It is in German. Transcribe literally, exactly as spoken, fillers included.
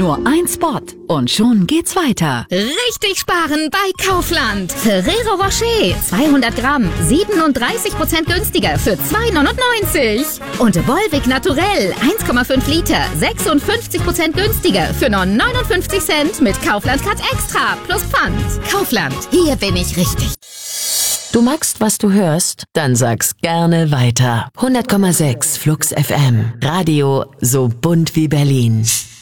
Nur ein Spot und schon geht's weiter. Richtig sparen bei Kaufland. Ferrero Rocher zweihundert Gramm, siebenunddreißig Prozent günstiger für zwei neunundneunzig. Und Volvic Naturell eins Komma fünf Liter, sechsundfünfzig Prozent günstiger für nur neunundfünfzig Cent mit Kaufland Card Extra plus Pfand. Kaufland, hier bin ich richtig. Du magst, was du hörst? Dann sag's gerne weiter. hundert Komma sechs Flux F M. Radio so bunt wie Berlin.